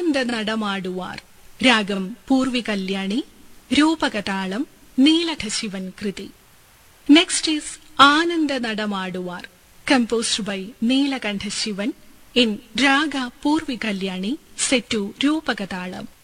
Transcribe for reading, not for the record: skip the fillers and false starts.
Ananda നടമാടുവാർ. Ragam Purvi Kalyani, രൂപകതാളം നീലകശിവൻ Krithi. Next is Ananda നടമാടുവാർ, composed by Neelakantha Shivan in Raga Purvi Kalyani, set to Rupakatalam.